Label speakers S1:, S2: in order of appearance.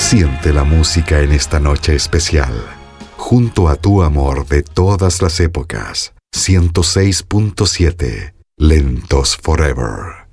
S1: Siente la música en esta noche especial. Junto a tu amor de todas las épocas. 106.7 Lentos Forever.